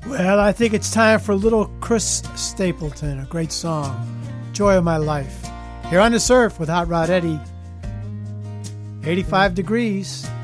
Well, I think it's time for little Chris Stapleton, a great song, Joy of My Life. Here on The Surf with Hot Rod Eddie. 85 degrees.